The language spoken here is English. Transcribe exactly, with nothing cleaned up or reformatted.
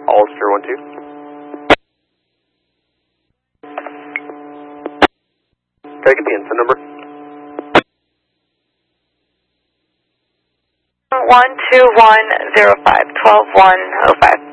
Ulster one two. Can I get the instant number? one two one zero five, twelve one oh five.